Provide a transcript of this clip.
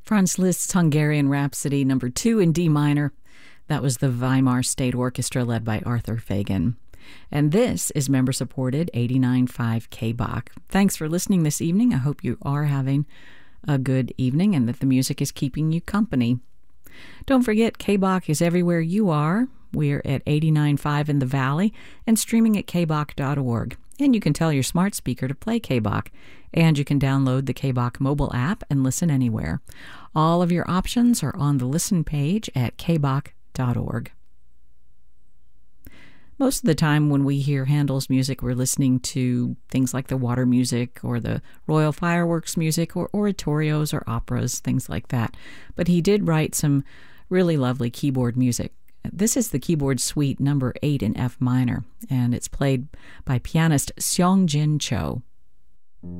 Franz Liszt's Hungarian Rhapsody number 2 in D minor. That was the Weimar State Orchestra led by Arthur Fagan. And this is member-supported 89.5 K-Bach. Thanks for listening this evening. I hope you are having a good evening and that the music is keeping you company. Don't forget, K-Bach is everywhere you are. We're at 89.5 in the Valley and streaming at kbach.org. And you can tell your smart speaker to play K-Bach. And you can download the K-Bach mobile app and listen anywhere. All of your options are on the listen page at kbach.org. Most of the time when we hear Handel's music, we're listening to things like the water music or the royal fireworks music or oratorios or operas, things like that. But he did write some really lovely keyboard music. This is the keyboard suite number 8 in F minor, and it's played by pianist Seong-Jin Cho.